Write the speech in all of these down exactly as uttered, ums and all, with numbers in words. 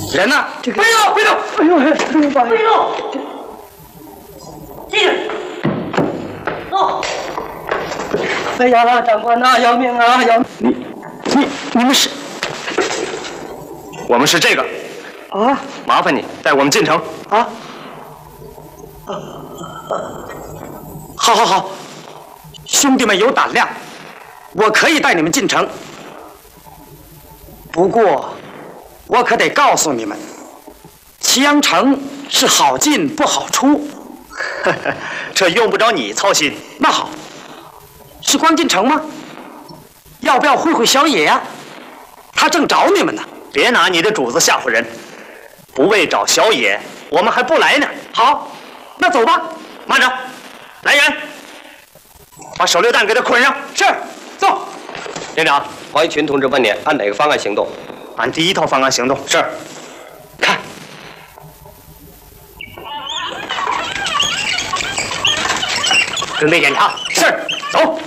人呢？ 这个背动，背动！ 哎呦，哎呦，爸！ 背动！进去。走。 哎呀，长官呐，要命啊！要你你你们是？ 我们是这个。 啊？ 麻烦你带我们进城。 啊？好好好，兄弟们有胆量，我可以带你们进城。不过，我可得告诉你们，祁阳城是好进不好出。 这用不着你操心。 那好，是光进城吗？要不要会会小野呀、啊？他正找你们呢。 别拿你的主子吓唬人，不为找小野，我们还不来呢。 好，那走吧。 慢着，来人，把手榴弹给他捆上。 是，走。 连长，黄一群同志问你按哪个方案行动？ 按第一套方案行动。 是。 看。 准备检查。 是，走。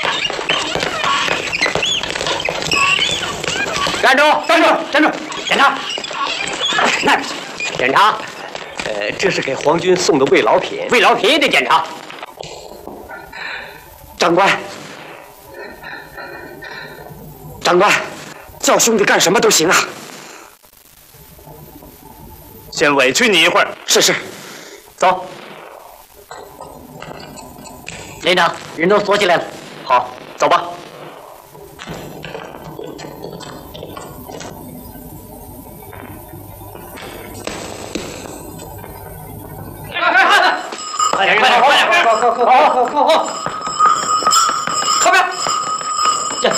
站住！ 站住！站住！检查。那边去。 检查。呃，这是给皇军送的慰劳品，慰劳品也得检查。 长官，长官，叫兄弟干什么都行啊。 先委屈你一会儿。 是是。走。 连长，人都锁起来了。 好，走吧。 快点，快点，快点！ 靠靠靠靠靠靠靠！靠边！ 这。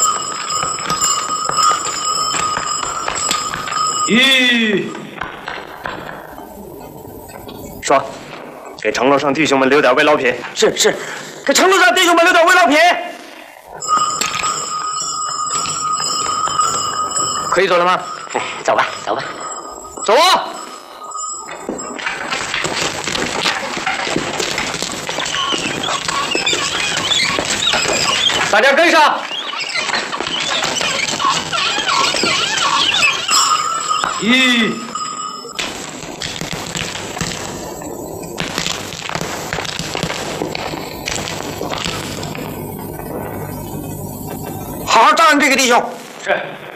吁。说，给城楼上弟兄们留点慰劳品。 是是，给城楼上弟兄们留点慰劳品。 可以走了吗？ 哎，走吧，走吧。 走啊！大家跟上！ 一， 好好照应这个弟兄。 是。